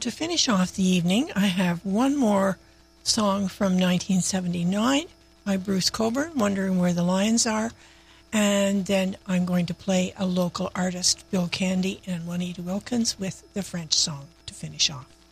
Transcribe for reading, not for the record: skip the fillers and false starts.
to finish off the evening, I have one more song from 1979 by Bruce Cockburn, Wondering Where the Lions Are. And then I'm going to play a local artist, Bill Candy and Juanita Wilkins, with the French song to finish off.